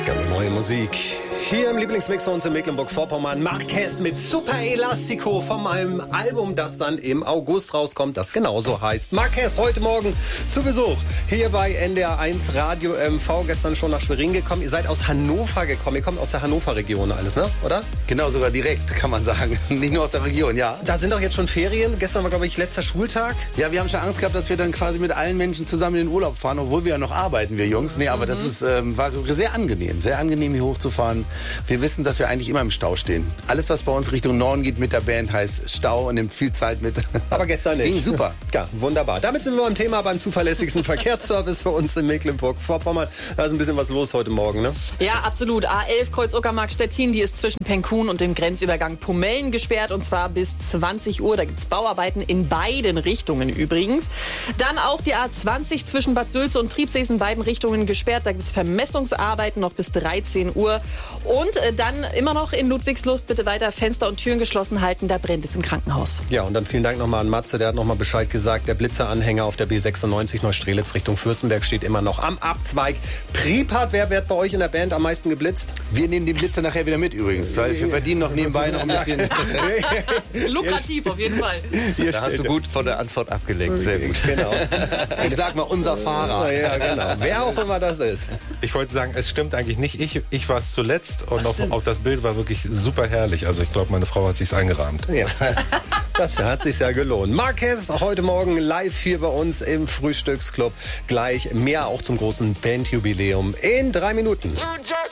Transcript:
Ganz neue Musik. Hier im Lieblingsmix für uns in Mecklenburg-Vorpommern. Marquez mit Super Elastico von meinem Album, das dann im August rauskommt, das genauso heißt. Marquez heute Morgen zu Besuch hier bei NDR1 Radio MV. Gestern schon nach Schwerin gekommen. Ihr seid aus Hannover gekommen. Ihr kommt aus der Hannover-Region alles, ne? Oder? Genau, sogar direkt, kann man sagen. Nicht nur aus der Region, ja. Da sind doch jetzt schon Ferien. Gestern war, glaube ich, letzter Schultag. Ja, wir haben schon Angst gehabt, dass wir dann quasi mit allen Menschen zusammen in den Urlaub fahren, obwohl wir ja noch arbeiten, wir Jungs. Nee, aber das ist, war sehr angenehm hier hochzufahren. Wir wissen, dass wir eigentlich immer im Stau stehen. Alles, was bei uns Richtung Norden geht mit der Band, heißt Stau und nimmt viel Zeit mit. Aber gestern nicht. Ging super. Ja, wunderbar. Damit sind wir beim Thema, beim zuverlässigsten Verkehrsservice für uns in Mecklenburg-Vorpommern. Da ist ein bisschen was los heute Morgen, ne? Ja, absolut. A11 Kreuz-Uckermark-Stettin, die ist zwischen Penkuhn und dem Grenzübergang Pumellen gesperrt und zwar bis 20 Uhr. Da gibt es Bauarbeiten in beiden Richtungen übrigens. Dann auch die A20 zwischen Bad Sülze und Triebsee ist in beiden Richtungen gesperrt. Da gibt es Vermessungsarbeiten noch bis 13 Uhr. Und dann immer noch in Ludwigslust bitte weiter Fenster und Türen geschlossen halten. Da brennt es im Krankenhaus. Ja, und dann vielen Dank nochmal an Matze. Der hat nochmal Bescheid gesagt. Der Blitzeranhänger auf der B96 Neustrelitz Richtung Fürstenberg steht immer noch am Abzweig. Pripat, wer wird bei euch in der Band am meisten geblitzt? Wir nehmen den Blitzer nachher wieder mit übrigens, weil wir verdienen noch nebenbei noch ein bisschen. Lukrativ auf jeden Fall. Da hast du gut von der Antwort abgelenkt. Sehr gut. Genau. Ich sag mal, unser Fahrer. Ja, genau. Wer auch immer das ist. Ich wollte sagen, es stimmt eigentlich nicht. Ich war es zuletzt und auch das Bild war wirklich super herrlich. Also ich glaube, meine Frau hat sich's eingerahmt. Ja. Das hat sich ja gelohnt. Marquez heute Morgen live hier bei uns im Frühstücksclub. Gleich mehr auch zum großen Bandjubiläum in 3 Minuten.